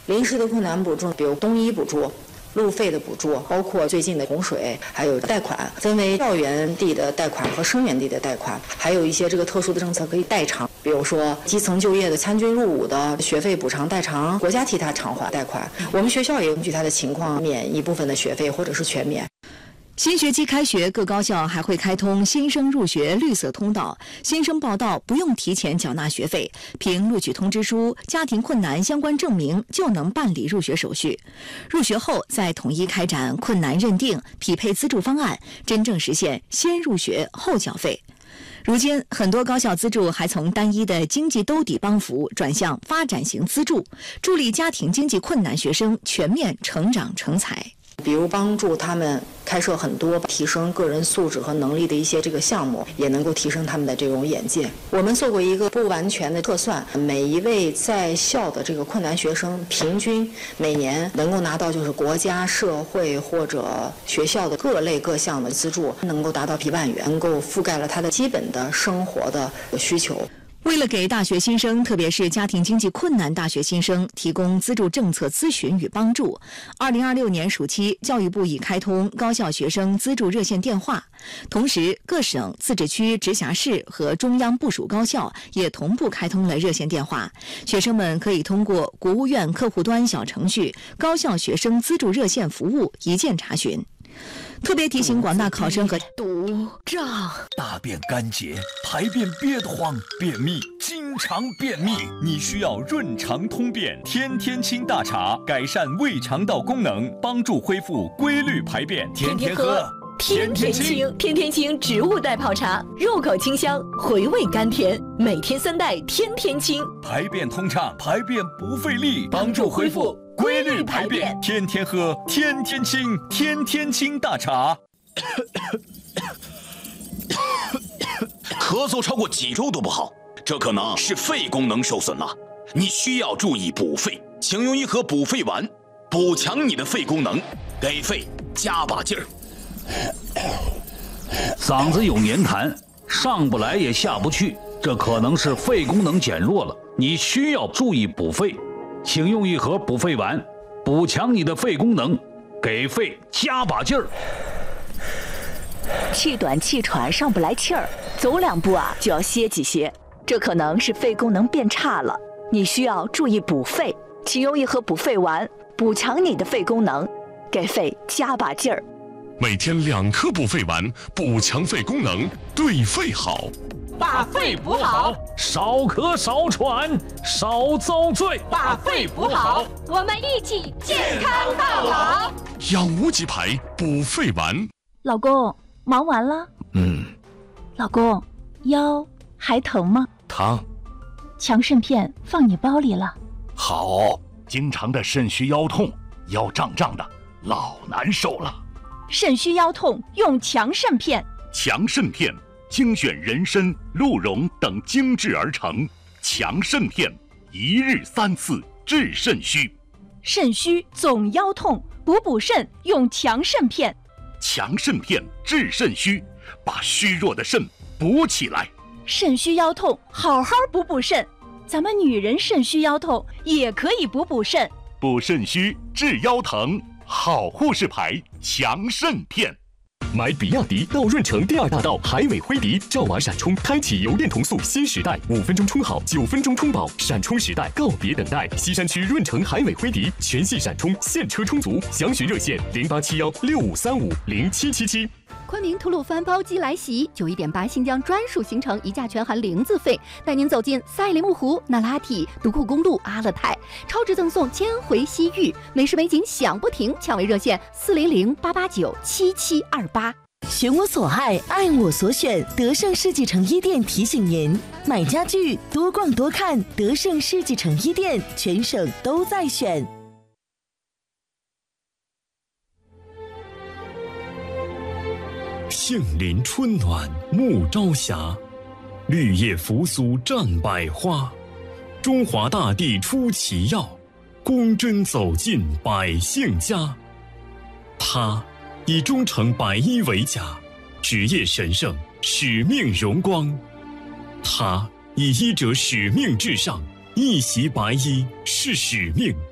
临时的困难补助，比如冬衣补助、路费的补助，包括最近的洪水，还有贷款，分为校园地的贷款和生源地的贷款，还有一些这个特殊的政策可以代偿，比如说基层就业的参军入伍的学费补偿代偿，国家替他偿还贷款。我们学校也根据他的情况免一部分的学费或者是全免。 新学期开学，各高校还会开通新生入学绿色通道，新生报到不用提前缴纳学费，凭录取通知书、家庭困难相关证明就能办理入学手续。入学后再统一开展困难认定、匹配资助方案，真正实现先入学后缴费。如今，很多高校资助还从单一的经济兜底帮扶转向发展型资助，助力家庭经济困难学生全面成长成才。 比如帮助他们开设很多提升个人素质和能力的一些这个项目，也能够提升他们的这种眼界。我们做过一个不完全的测算，每一位在校的这个困难学生，平均每年能够拿到就是国家、社会或者学校的各类各项的资助，能够达到1万元，能够覆盖了他的基本的生活的需求。 为了给大学新生，特别是家庭经济困难大学新生提供资助政策咨询与帮助，2026年暑期，教育部已开通高校学生资助热线电话，同时各省、自治区、直辖市和中央部属高校也同步开通了热线电话，学生们可以通过国务院客户端小程序“高校学生资助热线服务”一键查询。特别提醒广大考生和肚胀、 大便干结、排便憋得慌、便秘、经常便秘，你需要润肠通便天天清大茶，改善胃肠道功能，帮助恢复规律排便。天天喝， 天天清。天天清植物代泡茶，入口清香，回味甘甜，每天3袋，天天清， 排便通畅，排便不费力，帮助恢复规律排便，天天喝，天天清，天天清大茶。 咳嗽超过几周都不好，这可能是肺功能受损了，你需要注意补肺，请用一盒补肺丸，补强你的肺功能，给肺加把劲儿。 嗓子有黏痰，上不来也下不去，这可能是肺功能减弱了，你需要注意补肺。请用一盒补肺丸，补强你的肺功能，给肺加把劲儿。 气短气喘上不来气儿，走2步就要歇几歇，这可能是肺功能变差了，你需要注意补肺。请用一盒补肺丸，补强你的肺功能，给肺加把劲儿。 每天2颗补肺丸，补强肺功能，对肺好。 把肺补好， 少咳少喘少遭罪。 把肺补好，我们一起健康到老。 养无极牌补肺丸。 老公，忙完了？老公，腰还疼吗？ 疼。 强肾片放你包里了。 好。经常的肾虚腰痛，腰胀胀的，老难受了。 肾虚腰痛用强肾片。 强肾片精选人参、鹿茸等精制而成，强肾片1日3次治肾虚。 肾虚总腰痛，补肾用强肾片。 强肾片治肾虚，把虚弱的肾补起来。 肾虚腰痛，好好补肾。咱们女人肾虚腰痛也可以补肾。 补肾虚治腰疼，好护士牌强肾片。 买比亚迪到润城第2大道海美辉迪兆瓦闪充，开启油电同速新时代，5分钟充好，9分钟充饱，闪充时代告别等待。西山区润城海美辉迪全系闪充，现车充足，详询热线0871650777。 昆明吐鲁番包机来袭，91.8新疆专属行程，1价全含0自费，带您走进赛里木湖、那拉提、独库公路、阿勒泰，超值赠送1000回西域，美食美景享不停，抢位热线400-889-7728。 选我所爱，爱我所选，德胜世纪城一店提醒您：买家具多逛多看，德胜世纪城一店全省都在选。 杏林春暖暮朝霞，绿叶扶苏绽百花。中华大地出奇药，公针走进百姓家。他以忠诚白衣为甲，职业神圣，使命荣光。他以医者使命至上，一袭白衣是使命，